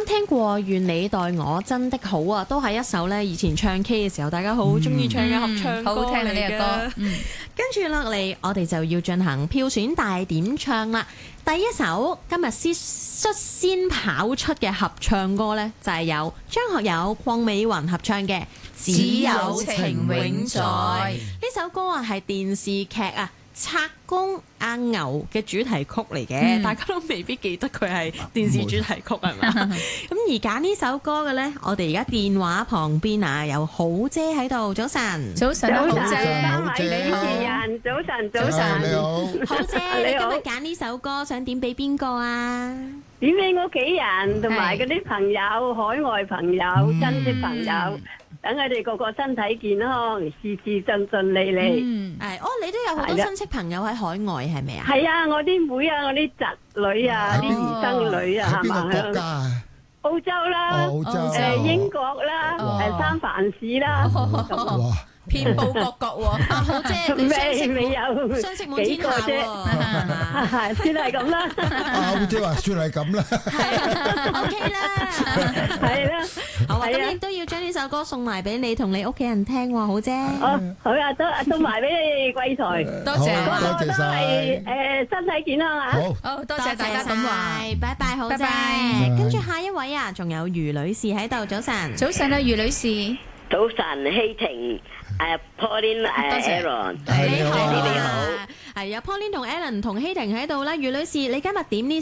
啱聽過《願你待我真的好》啊，都係一首咧以前唱 K 嘅時候大家好中意唱嘅合唱歌好聽嚟嘅呢個歌。 跟住落嚟，我哋就要進行票選大點唱啦。第一首今日率先跑出嘅合唱歌呢，就係有張學友、鄺美雲合唱嘅《只有情永在》。呢首歌啊係電視劇啊拆公阿牛嘅主題曲嚟嘅，大家都未必記得佢係電視主題曲係嘛？咁而揀呢首歌嘅呢，我哋而家電話旁邊啊有好姐喺度，早晨， 早晨，好姐， 三位主持人，早晨，早晨， 你好， 好姐，你今日揀呢首歌想點俾邊個啊？ 點俾屋企人同埋嗰啲朋友、海外朋友、親戚朋友，等佢哋個個身體健康，事事順順利利。 係你都有好多親戚朋友喺海外係咪啊？ 係啊，我啲妹啊，我啲侄女啊，啲兒生女啊，係喺邊個國家嘛？ 啊？ 澳洲啦， 澳洲英國啦，三藩市啦， 哇！ 遍佈各國喎。 好姐，你未有相識滿天下幾個啫， 喎， 算係咁啦， 澳姐話算係咁啦。 係 OK 啦， 係啦， 好啊， 係啊咁亦都要將呢首歌送埋俾你同你屋企人聽喎，好姐。 哦，好啊，都送埋俾你貴財， 多謝， 好多謝都晒。 係身體健康啊！ 好， 多謝大家咁話。 拜拜，好姐。 拜拜跟住下一位啊，仲有余女士喺度，早晨。 早晨啊，余女士， 早晨，希婷，Pauline， 多謝 Aaron， 係你好你好。 係有 Pauline 同 Alan 同希婷喺度啦。余女士，你今日點呢